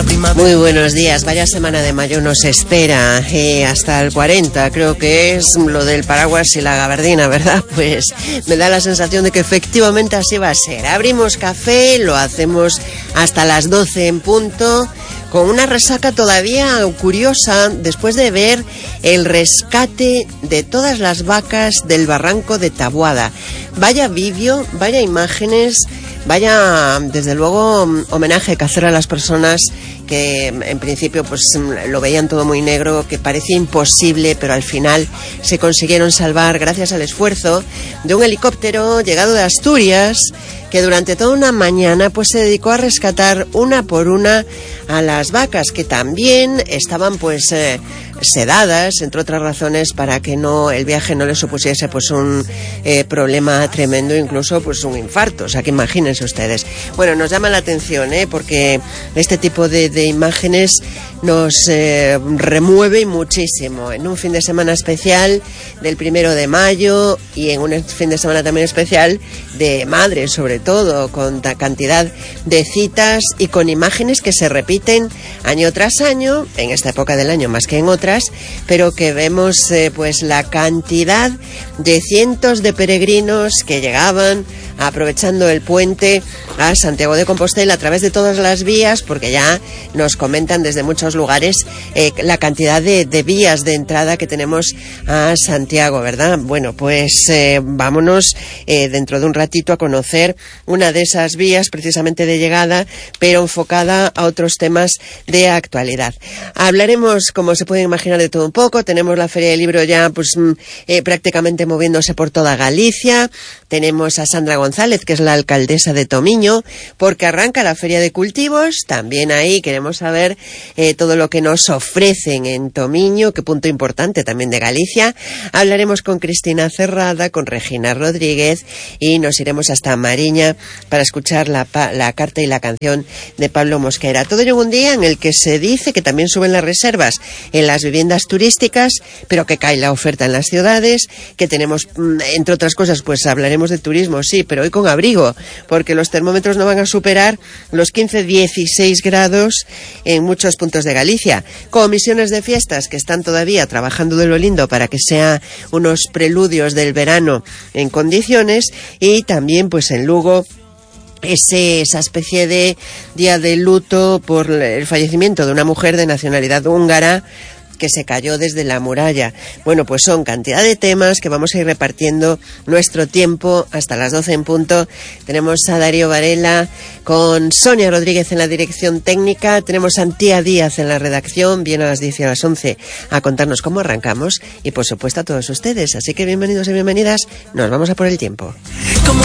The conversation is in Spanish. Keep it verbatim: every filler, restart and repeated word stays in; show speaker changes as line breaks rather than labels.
Muy buenos días, vaya semana de mayo nos espera, eh, hasta el cuarenta, creo que es lo del paraguas y la gabardina, ¿verdad? Pues me da la sensación de que efectivamente así va a ser. Abrimos café, lo hacemos hasta las doce en punto, con una resaca todavía curiosa después de ver el rescate de todas las vacas del barranco de Taboada. Vaya vídeo, vaya imágenes, vaya, desde luego, homenaje que hacer a las personas que en principio pues lo veían todo muy negro, que parecía imposible, pero al final se consiguieron salvar gracias al esfuerzo de un helicóptero llegado de Asturias, que durante toda una mañana pues se dedicó a rescatar una por una a las vacas, que también estaban pues eh, sedadas, entre otras razones, para que no el viaje no les supusiese pues un eh, problema tremendo, incluso pues un infarto. O sea, que imagínense ustedes. Bueno, nos llama la atención, ¿eh? Porque este tipo de, de imágenes nos eh, remueve muchísimo. En un fin de semana especial del primero de mayo y en un fin de semana también especial de madres, sobre todo, con cantidad de citas y con imágenes que se repiten año tras año, en esta época del año más que en otras, pero que vemos eh, pues la cantidad de cientos de peregrinos que llegaban aprovechando el puente a Santiago de Compostela a través de todas las vías, porque ya nos comentan desde muchos lugares eh, la cantidad de, de vías de entrada que tenemos a Santiago, ¿verdad? Bueno, pues eh, vámonos eh, dentro de un ratito a conocer una de esas vías precisamente de llegada, pero enfocada a otros temas de actualidad. Hablaremos, como se pueden imaginar, de todo un poco. Tenemos la Feria del Libro ya pues eh, prácticamente moviéndose por toda Galicia. Tenemos a Sandra González, que es la alcaldesa de Tomiño, porque arranca la Feria de Cultivos. También ahí queremos saber eh, todo lo que nos ofrecen en Tomiño, qué punto importante también de Galicia. Hablaremos con Cristina Cerrada, con Regina Rodríguez, y nos iremos hasta Mariña para escuchar la, la carta y la canción de Pablo Mosquera. Todo ello un día en el que se dice que también suben las reservas en las viviendas turísticas, pero que cae la oferta en las ciudades, que tenemos, entre otras cosas, pues hablaremos de turismo, sí, pero hoy con abrigo, porque los termómetros no van a superar los quince a dieciséis grados en muchos puntos de Galicia. Comisiones de fiestas que están todavía trabajando de lo lindo para que sea unos preludios del verano en condiciones, y también pues en Lugo Ese, esa especie de día de luto por el fallecimiento de una mujer de nacionalidad húngara que se cayó desde la muralla. Bueno, pues son cantidad de temas que vamos a ir repartiendo nuestro tiempo hasta las doce en punto. Tenemos a Darío Varela con Sonia Rodríguez en la dirección técnica. Tenemos a Antía Díaz en la redacción. Viene a las diez y a las once a contarnos cómo arrancamos. Y por supuesto a todos ustedes. Así que bienvenidos y bienvenidas. Nos vamos a por el tiempo.